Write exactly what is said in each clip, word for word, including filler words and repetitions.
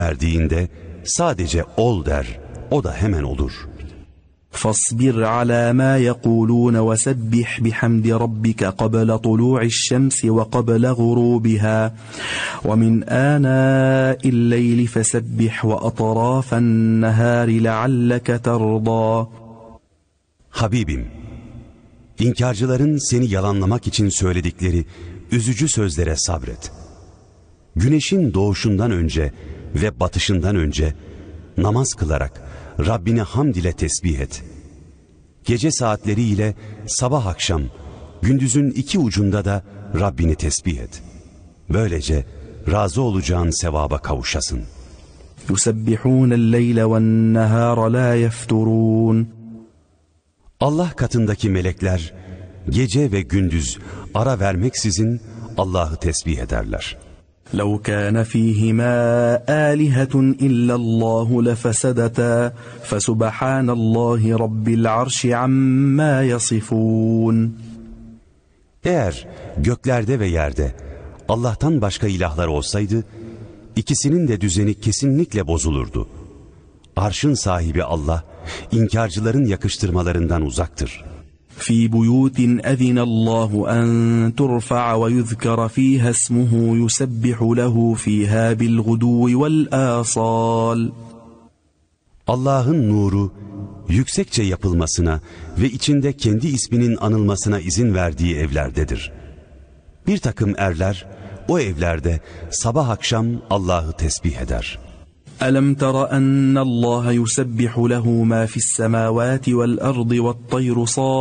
verdiğinde sadece ol der, o da hemen olur. فاصبر على ما يقولون وسبح بحمد ربك قبل طلوع الشمس وقبل غروبها ومن آناء الليل فسبح وأطراف النهار لعلك ترضى. Habibim, İnkarcıların seni yalanlamak için söyledikleri üzücü sözlere sabret. Güneşin doğuşundan önce ve batışından önce namaz kılarak Rabbini hamd ile tesbih et. Gece saatleriyle sabah akşam, gündüzün iki ucunda da Rabbini tesbih et. Böylece razı olacağın sevaba kavuşasın. يُسَبِّحُونَ اللَّيْلَ وَالنَّهَارَ لَا يَفْتُرُونَ. Allah katındaki melekler gece ve gündüz ara vermeksizin Allah'ı tesbih ederler. لو كان فيهما آلهة إلا الله لفسدتا فسبحان الله رب العرش عما يصفون. Eğer göklerde ve yerde Allah'tan başka ilahlar olsaydı, ikisinin de düzeni kesinlikle bozulurdu. Arşın sahibi Allah, inkarcıların yakıştırmalarından uzaktır. في بيوت أذن الله أن ترفع ويذكر فيها اسمه يسبح له فيها بالغدو والآصال. Allah'ın nuru yüksekçe yapılmasına ve içinde kendi isminin anılmasına izin verdiği evlerdedir. Bir takım erler o evlerde sabah akşam Allah'ı tesbih eder. ألم تر أن الله يسبح له ما في السماوات والأرض والطير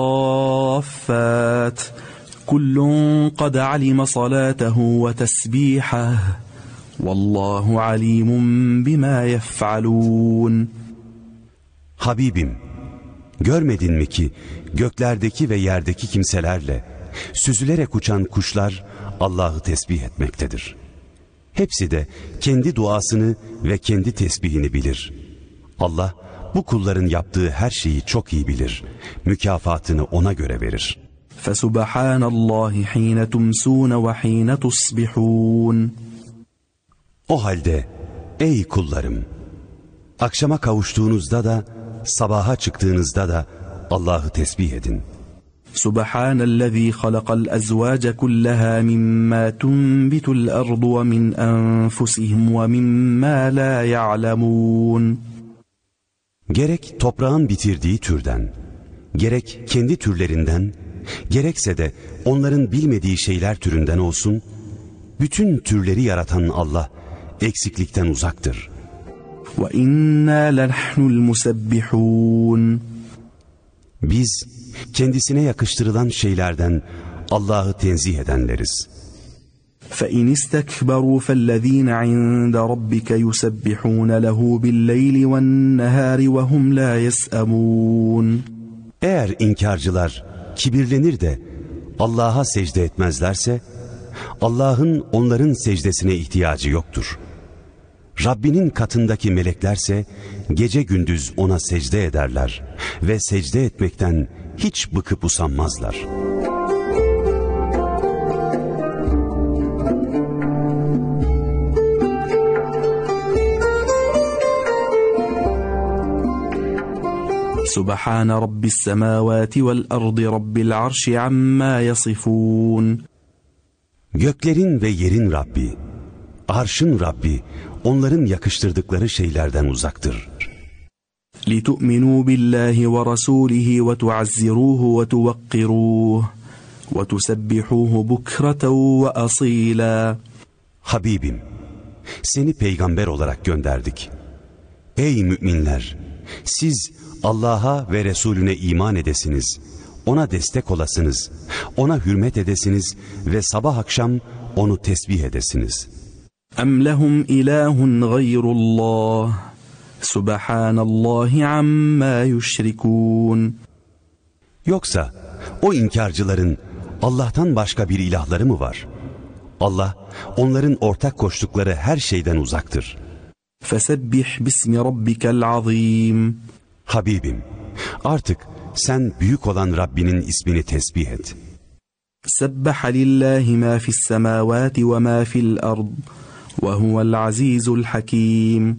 صافات كل قد علم صلاته وتسبيحه والله عليم بما يفعلون. Habibim, görmedin mi ki göklerdeki ve yerdeki kimselerle süzülerek uçan kuşlar Allah'ı tesbih etmektedir. Hepsi de kendi duasını ve kendi tesbihini bilir. Allah bu kulların yaptığı her şeyi çok iyi bilir. Mükafatını ona göre verir. فَسُبْحَانَ اللّٰهِ حِينَ تُمْسُونَ وَحِينَ تُصْبِحُونَ. O halde ey kullarım, akşama kavuştuğunuzda da sabaha çıktığınızda da Allah'ı tesbih edin. سبحان الذي خلق الأزواج كلها مما تنبت الأرض ومن أنفسهم ومما لا يعلمون. Gerek toprağın bitirdiği türden, gerek kendi türlerinden, gerekse de onların bilmediği şeyler türünden olsun, bütün türleri yaratan Allah eksiklikten uzaktır. وَإِنَّا لَنَحْنُ الْمُسَبِّحُونَ. Biz kendisine yakıştırılan şeylerden Allah'ı tenzih edenleriz. فَإِنِ اسْتَكْبَرُوا فَالَّذ۪ينَ عِنْدَ رَبِّكَ يُسَبِّحُونَ لَهُ بِاللَّيْلِ وَالنَّهَارِ وَهُمْ لَا يَسْأَمُونَ. Eğer inkarcılar kibirlenir de Allah'a secde etmezlerse, Allah'ın onların secdesine ihtiyacı yoktur. Rabbinin katındaki meleklerse gece gündüz ona secde ederler ve secde etmekten hiç bıkıp usanmazlar. Subhane Rabbis semavati vel ardı Rabbil arşi amma yasifun. Göklerin ve yerin Rabbi, arşın Rabbi, onların yakıştırdıkları şeylerden uzaktır. لِتُؤْمِنُوا بِاللّٰهِ وَرَسُولِهِ وَتُعَزِّرُوهُ وَتُوَقِّرُوهُ وَتُسَبِّحُوهُ بُكْرَةً وَأَصِيلًا. Habibim, seni peygamber olarak gönderdik. Ey müminler! Siz Allah'a ve Resulüne iman edesiniz, ona destek olasınız, ona hürmet edesiniz ve sabah akşam onu tesbih edesiniz. اَمْ لَهُمْ اِلَٰهٌ غَيْرُ اللّٰهِ سُبْحَانَ اللّٰهِ عَمَّا يُشْرِكُونَ. Yoksa o inkarcıların Allah'tan başka bir ilahları mı var? Allah onların ortak koştukları her şeyden uzaktır. فَسَبِّحْ بِاسْمِ رَبِّكَ الْعَظِيمِ. Habibim, artık sen büyük olan Rabbinin ismini tesbih et. سَبَّحَ لِلّٰهِ مَا فِي السَّمَاوَاتِ وَمَا فِي الْأَرْضِ وهو العزيز الحكيم